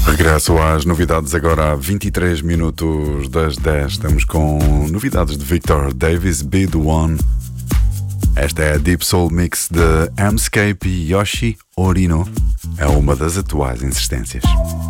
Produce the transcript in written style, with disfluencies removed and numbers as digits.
Regresso às novidades agora a 23 minutos das 10. Estamos com novidades de Victor Davis, Be The One. Esta é a Deep Soul Mix de Amscape e Yoshi Orino. É uma das atuais insistências.